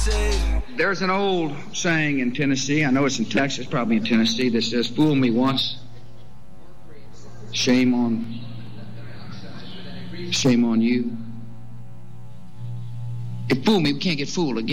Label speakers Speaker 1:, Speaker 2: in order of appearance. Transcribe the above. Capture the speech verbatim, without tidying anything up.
Speaker 1: There's an old saying in Tennessee, I know it's in Texas, probably in Tennessee, that says, fool me once, shame on, shame on you. If fool me, we can't get fooled again.